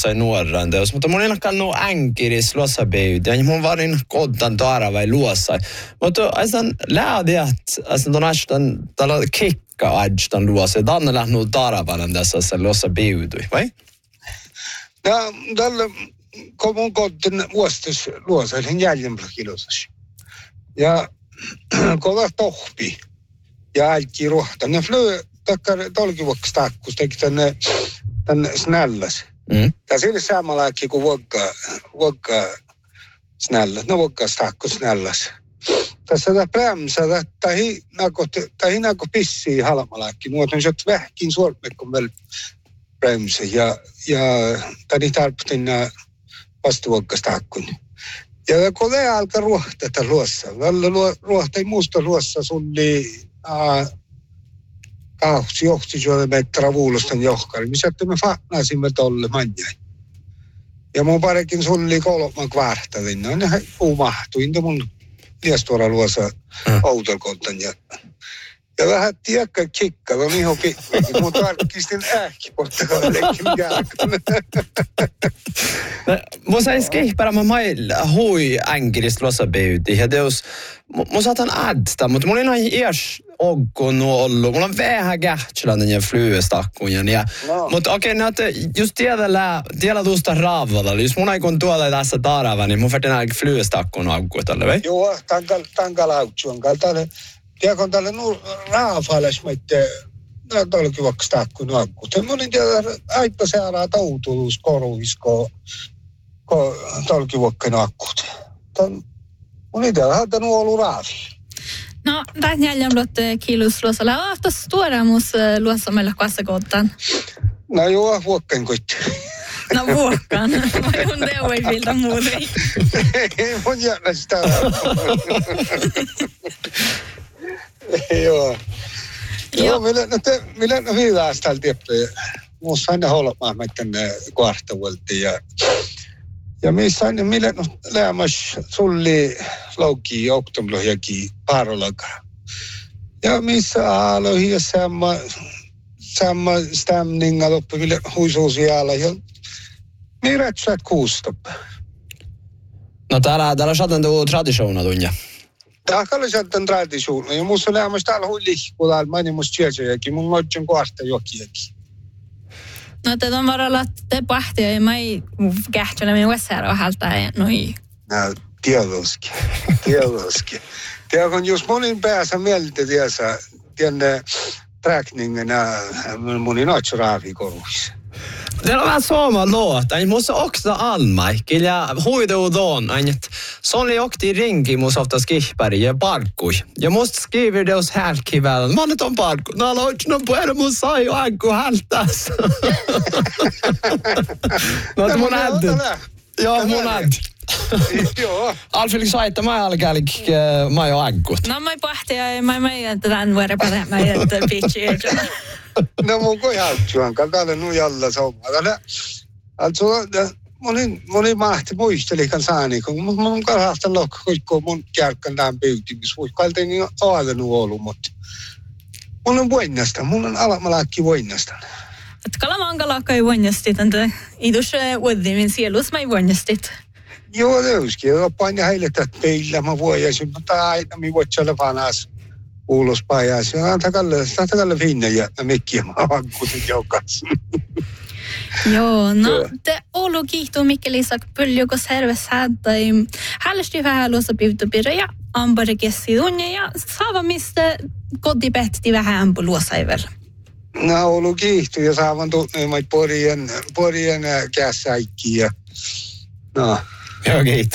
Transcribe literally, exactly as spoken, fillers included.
sai nuoran teos, mutta mun ei kannut änkiris luossa beyden, ja mun varin koddan taara vai luossa. Mutta aisan lähdiät, aisan ton astan, tällä kikka ajstan luossa, ja tänne lähnu taaravalan tässä se luossa beydui, vai? Ja tällä, kun mun koddan vuostus luossa, eli jäljempää kilosas. Ja kova tohpi, ja äikki ruohta. Ne flöö, takkar tolkivuoksi takkus, teki tänne, tänne snälläs. Mm. Tämä sille samalla äkki kuin vuokka, vuokka snälläs, no vuokka stakku snälläs. Tässä tämä prämsä, tämä hinako pissii halmalla äkki, nuot on sieltä vähkin suormekon vielä prämsä, ja, ja tämä tarpeen vastuvuokka stakkun. Ja kun ne alkaa ruohtata luossa, välillä ruohta ei muusta luossa sulli kauhti johti juoda meitä vuulostan johkari, missä me fahnasimme tolle manjai. Ja mun parekin sulli kolman kvartalin, no ne umahtuin, inta mun liestuora luossa autolkontan. Ja, ja vähän tiekka kikka, kun mihin pitkäkin, mun tarkistin äkki, mutta leikin jälkeen. Mun sais kehpärä mä mailla hui änkiristä luossa beyti, ja teos, mun saatan adsta, mutta mun ei noin iäs oggun ollut. Mulla on vähän kähtsälän ja flyestakkuun. Ja, no. Mutta okei, okay, no, just tiedellä, tiedellä tuosta raavalla. Jos mun aikon tuolla tässä taarava, niin mun färtin aika flyestakkuun aukkuun tälle, vai? Joo, tankalla aukkuun. Tiedätkö, tälle raavalle, meitte, no tolki vaikka stakkuun aukkuun. Mun ei tiedä, aita searaa tautuluus koruis, kun tolki vaikka aukkuun. Mun ei tiedä, että nuo ollut raavi. No, tämän jälleen luotte kilus luosalla. Ahtas tuoremus luossa meillä kassakouttaan. No joo, vuokkaan koitti. No vuokkaan. Vai mun teo ei piltä muuten. Ei mun jännä sitä. Joo. Joo, millä no hyvää sitä tiedätte. Muussa aina holmaa meidän kvartavuoltiin ja Ja missä aina millä no lämmäs sulli lauki oktomlohjakin parolakaa. Ja missä aloihin ja samma samma stämninga loppu millä huisuusialla ja mirätsät kuustoppa. No täällä täällä saatan tuo traditiona tunja. Täällä saatan traditiona ja musta lämmäs täällä hulli kun täällä meni musta tietäjäkin mun otsin kuarta jokiakin. No tätä on varalla te pahtia ja mä ei kähtsellä minun väsärä haltaa ja noi. No tietysti, tietysti. Tiedätkö, jos monin päässä mieltä tiesä, tiedän träkningenä monin otsi raavikoruissa. Teillä on vähän suomaa luota, niin musta oksa almaikki ja huiduu tuon, että se oli okti rinki musta ofta skihpäri ja parkkui. Ja musta skriver det hos härkivällen, mä annet on parkku, no aloit no puhuta mun sai jo äkku hältäs. No että mun äddi. Joo, mun äddi. Joo. Alfred sa, että mä alkäälik, mä jo äkkut. No mä ei pahtia ja mä ei jätä tämän vuoden päin, mä ei jätä pitchiä. No mun kun jälkeen, kun täällä nu jalla sommalla. Also, moni, moni mahti muistelikan saani, kun mun kalhastan lokka, kun mun kärkän tämän pyytimis. Kaltiin niin aalenu ollut, mutta mun on voinnasta, mun on alamalakki voinnasta. Että kalamaankalakka ei voinnastit, että idus uudimmin sielus mä ei voinnastit. Joo, löyski. Pain ja heille tätä peillä, mä voijasin, mutta aina mi voit siellä vanas ulos pajas. Ja antakalle finne ja mikkiä mä vankkuutin joukas. Joo, no te Oulu kiihtuu Mikkelisak pöljoko serves hädä. Hällesti vähän luossa pivtupirja ja ampare kessi tunne ja saava mistä kotipähti vähän ampu luossa ei vielä. No Oulu kiihtuu ja saavan tunneimait porien, porien käsäikkiä. No. Joo, kiitos.